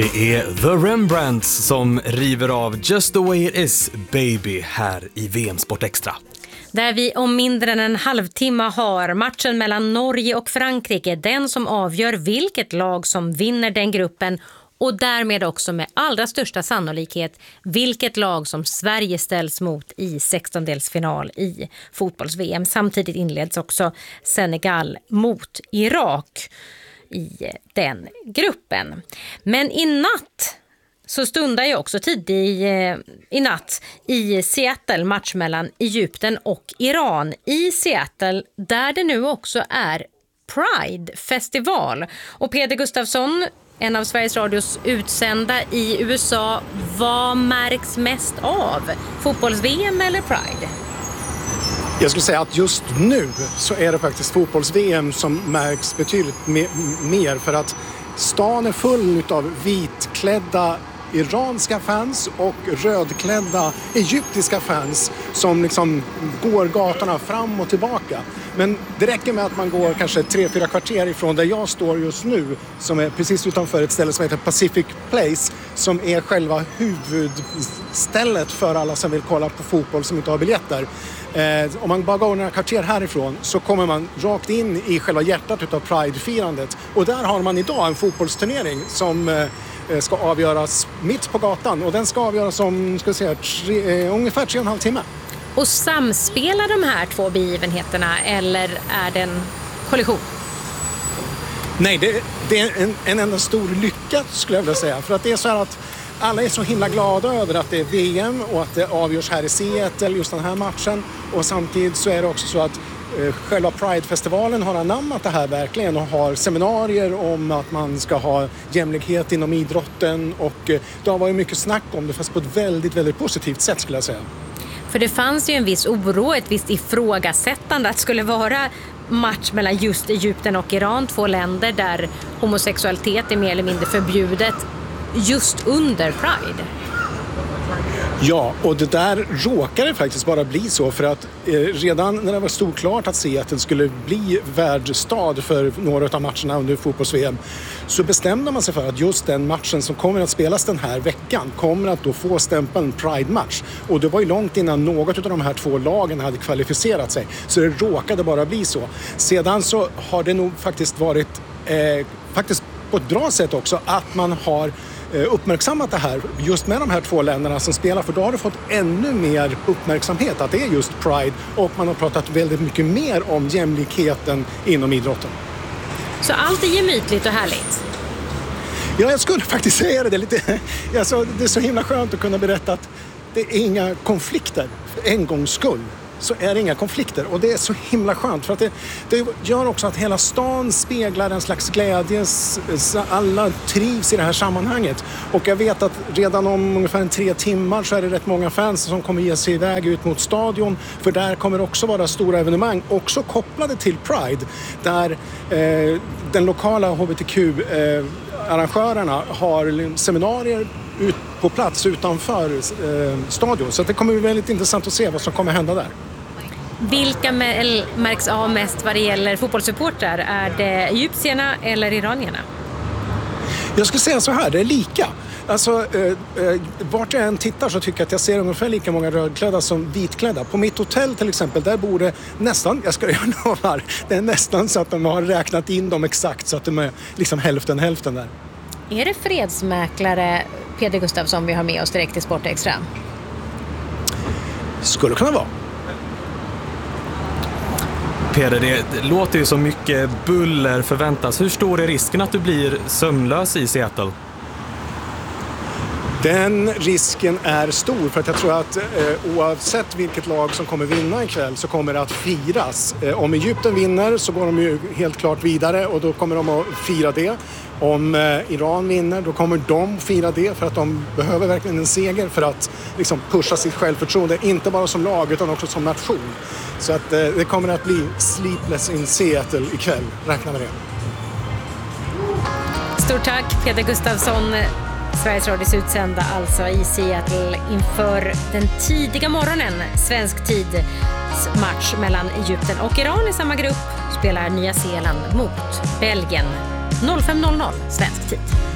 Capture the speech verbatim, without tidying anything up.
Det är The Rembrandts som river av Just the way it is, baby, här i V M Sport Extra. Där vi om mindre än en halvtimme har matchen mellan Norge och Frankrike, den som avgör vilket lag som vinner den gruppen och därmed också med allra största sannolikhet vilket lag som Sverige ställs mot i sextondelsfinal i fotbolls-V M. Samtidigt inleds också Senegal mot Irak i den gruppen. Men i natt så stundar ju också tid i, i natt i Seattle match mellan Egypten och Iran. I Seattle där det nu också är Pride-festival. Och Peder Gustafsson, en av Sveriges Radios utsända i U S A, vad märks mest av? Fotbolls-V M eller Pride? Jag skulle säga att just nu så är det faktiskt fotbolls-V M som märks betydligt mer, för att stan är full av vitklädda iranska fans och rödklädda egyptiska fans som liksom går gatorna fram och tillbaka. Men det räcker med att man går kanske tre, fyra kvarter ifrån där jag står just nu, som är precis utanför ett ställe som heter Pacific Place, som är själva huvudstället för alla som vill kolla på fotboll som inte har biljetter. Eh, om man bara går några kvarter härifrån så kommer man rakt in i själva hjärtat utav Pride-firandet. Och där har man idag en fotbollsturnering som eh, ska avgöras mitt på gatan. Och den ska avgöras om ska säga, tre, eh, ungefär tre och en halv timme. Och samspelar de här två begivenheterna eller är det en kollision? Nej, det, det är en, en enda stor lycka skulle jag vilja säga. För att det är så här att alla är så himla glada över att det är V M och att det avgörs här i Seattle, just den här matchen. Och samtidigt så är det också så att eh, själva Pride-festivalen har anammat det här verkligen och har seminarier om att man ska ha jämlikhet inom idrotten. Och eh, det har varit mycket snack om det, fast på ett väldigt, väldigt positivt sätt skulle jag säga. För det fanns ju en viss oro, ett visst ifrågasättande att det skulle vara match mellan just Egypten och Iran, två länder där homosexualitet är mer eller mindre förbjudet, just under Pride. Ja, och det där råkade faktiskt bara bli så, för att eh, redan när det var stort klart att Seattle skulle bli värdstad för några av matcherna under fotbolls-V M, så bestämde man sig för att just den matchen som kommer att spelas den här veckan kommer att då få stämpeln Pride-match. Och det var ju långt innan något av de här två lagen hade kvalificerat sig, så det råkade bara bli så. Sedan så har det nog faktiskt varit eh, faktiskt på ett bra sätt också att man har uppmärksammat det här just med de här två länderna som spelar, för då har det fått ännu mer uppmärksamhet att det är just Pride, och man har pratat väldigt mycket mer om jämlikheten inom idrotten. Så allt är gemytligt och härligt? Ja, jag skulle faktiskt säga det. Det är, lite, alltså, det är så himla skönt att kunna berätta att det är inga konflikter för en gångs skull. Så är det inga konflikter, och det är så himla skönt, för att det, det gör också att hela stan speglar en slags glädje, alla trivs i det här sammanhanget. Och jag vet att redan om ungefär en tre timmar så är det rätt många fans som kommer ge sig iväg ut mot stadion, för där kommer också vara stora evenemang också kopplade till Pride, där eh, den lokala H B T Q-arrangörerna eh, har seminarier ut på plats utanför eh, stadion. Så det kommer bli väldigt intressant att se vad som kommer hända där. Vilka märks av mest vad det gäller fotbollssupportrar? Är det egyptierna eller iranierna? Jag skulle säga så här, det är lika. Alltså, eh, eh, vart jag än tittar så tycker jag att jag ser ungefär lika många rödklädda som vitklädda. På mitt hotell till exempel, där bor det nästan, jag ska göra några, det är nästan så att de har räknat in dem exakt så att de är liksom hälften hälften där. Är det fredsmäklare Peder Gustafsson vi har med oss direkt i Sport Extra? Skulle kunna vara. Peder, det låter ju så mycket buller förväntas. Hur stor är risken att du blir sömnlös i Seattle? Den risken är stor, för att jag tror att eh, oavsett vilket lag som kommer vinna ikväll så kommer det att firas. Eh, om Egypten vinner så går de ju helt klart vidare, och då kommer de att fira det. Om eh, Iran vinner, då kommer de fira det, för att de behöver verkligen en seger för att liksom, pusha sitt självförtroende, inte bara som lag utan också som nation. Så att eh, det kommer att bli sleepless in Seattle ikväll, räkna med det. Stort tack Peder Gustafsson, Sveriges Radios utsända alltså i Seattle inför den tidiga morgonen, svensk tid, match mellan Egypten och Iran. I samma grupp spelar Nya Zeeland mot Belgien noll fem noll noll svensk tid.